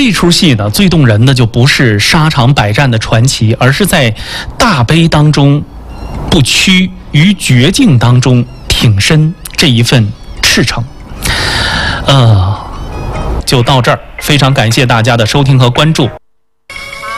这出戏呢，最动人的就不是沙场百战的传奇，而是在大悲当中不屈，于绝境当中挺身这一份赤诚。就到这儿，非常感谢大家的收听和关注。